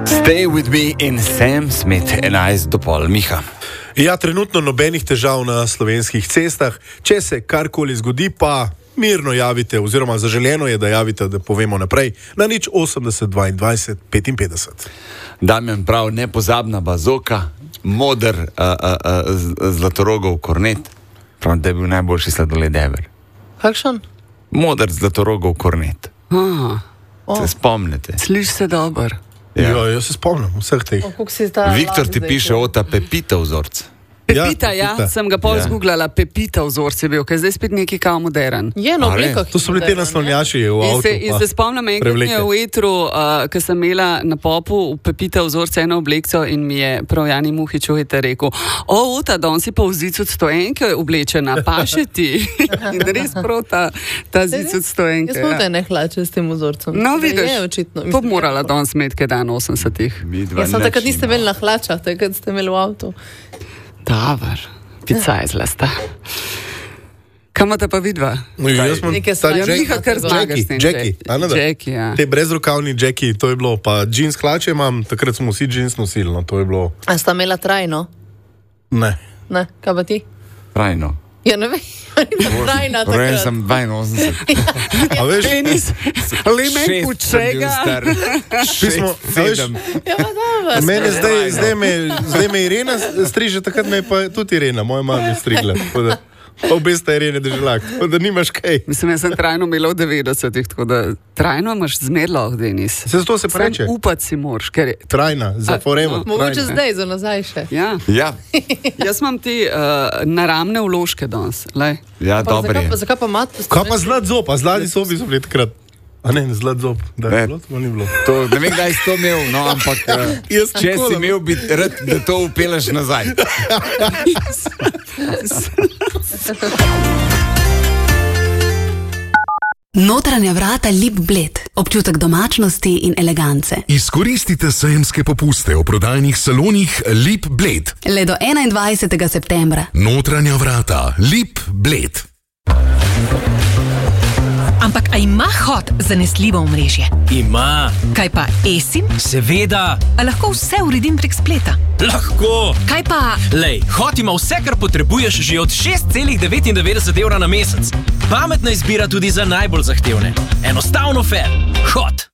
Stay with me in Sam Smith, 11 do pol. Miha. Ja, trenutno nobenih težav na slovenskih cestah. Če se karkoli zgodi, pa mirno javite, oziroma zaželeno je, da javite, da povemo naprej, na 080 22 55. Damjan prav, nepozabna bazoka, moder zlatorogov kornet. Prav, da je bil najboljši sladoled ever. Kakšen? Moder zlatorogov kornet. Se spomnite? Sliš se dober. Ja, jaz se spomnim vseh teh. Viktor ti piše ota Pepita vzorc. Pepita, ja, sem ga pol zgooglala, Pepita vzorc je bil, ker zdaj spet neki kao modern. Je na oblikah. To so bili te naslonjači v avtu. In se spomnim enkrat mi je v etru, ko sem imela na popu v Pepita vzorc eno oblekco in mi je prav Jani Muhič rekel, ota, da on si pa v zic od stoenke oblečena, paše ti. In res prav ta zic od stoenke. Jaz smo te ne hlače s tem vzorcem. No, vidiš, je očitno. to bi morala danes imeti, kaj dan 80-ih. Jaz sem takrat niste imeli na hlačah, takrat ste imeli v avtu. Dobar, pica je zlasta. Kaj imate pa vidva? Neke stvari. Miha kar zmagaš s tem. Jackie, ja. Te brezrokavni Jackie, to je bilo, pa džins hlače imam, takrat smo vsi džins nosili, no, to je bilo. A sta imela trajno? Ne. Ne, kaj pa ti? Trajno. Ja, ne vem, trajna takrat. Rojen sem 82. A veš, Penis, limek učega. pismo, a veš, Ja, pa dobro. mene zdaj me Irena striže, takrat me je pa tudi Irena, moja mama je strigla. Tako da, obe sta Irene držalak, tako da nimaš kaj. Mislim, jaz sem trajno imela v 90-ih, tako da trajno imaš zmerlo, Denis. Se zato se preče. Upati si moraš, ker je... Trajna, za forever. Mogoče zdaj, za nazaj še. Ja. Ja, Jaz imam ti naramne vložke danes. ja, dobro je. Zakaj pa imate? Kaj pa zlat zob, a zlati zobi so bili takrat. A ne, zlat zob, da je bilo, to ni bilo. To, ne vem, kdaj si to imel, no, ampak Jaz če nikoli. si imel, bi rad, da to upeleš nazaj. Notranja vrata Lip Bled. Občutek domačnosti in elegance. Izkoristite sejemske popuste v prodajnih salonih Lip Bled. Le do 21. septembra. Notranja vrata Lip Bled. Ampak a ima Hot zanesljivo omrežje? Ima. Kaj pa eSIM? Seveda. A lahko vse uredim prek spleta? Lahko. Kaj pa... Lej, Hot ima vse, kar potrebuješ že od 6,99 € na mesec. Pametna izbira tudi za najbolj zahtevne. Enostavno fair. Hot.